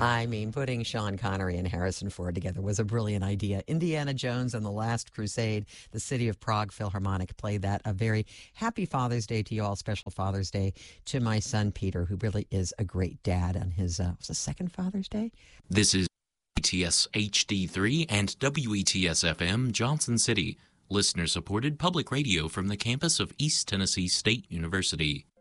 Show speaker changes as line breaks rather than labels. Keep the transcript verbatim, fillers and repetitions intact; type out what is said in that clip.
I mean, putting Sean Connery and Harrison Ford together was a brilliant idea. Indiana Jones and the Last Crusade, the City of Prague Philharmonic played that. A very happy Father's Day to you all. Special Father's Day to my son, Peter, who really is a great dad on his, uh, was it second Father's Day?
This is W E T S H D three and W E T S F M, Johnson City. Listener-supported public radio from the campus of East Tennessee State University.